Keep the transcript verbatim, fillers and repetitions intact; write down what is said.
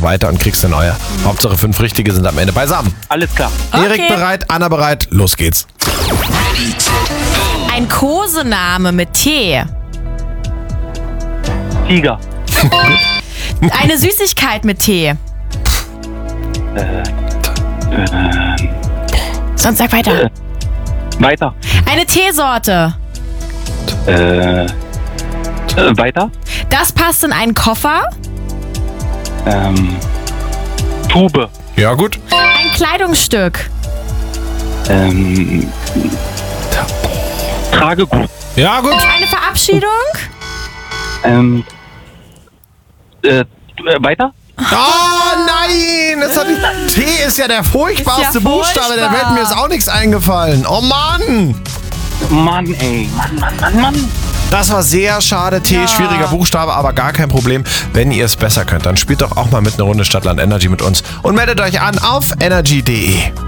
einfach weiter und kriegst eine neue. Mhm. Hauptsache fünf richtige sind am Ende beisammen. Alles klar. Okay. Erik bereit, Anna bereit, los geht's. Ein Kosename mit T. Tiger. Eine Süßigkeit mit T. Äh, äh, Sonst sag weiter. Äh, weiter. Eine Teesorte. Äh, äh, weiter. Das passt in einen Koffer. Ähm, Tube. Ja, gut. Ein Kleidungsstück. Ähm, Tragegut. Ja, gut. Eine Verabschiedung. Ähm, äh, weiter? Oh nein! Das hat die T ist ja der furchtbarste Ist ja Buchstabe der Welt. furchtbar. Mir ist auch nichts eingefallen. Oh Mann! Mann, ey. Mann, Mann, Mann, Mann. Das war sehr schade. T, Ja. schwieriger Buchstabe, aber gar kein Problem. Wenn ihr es besser könnt, dann spielt doch auch mal mit einer Runde Stadtland Energy mit uns und meldet euch an auf energy punkt de.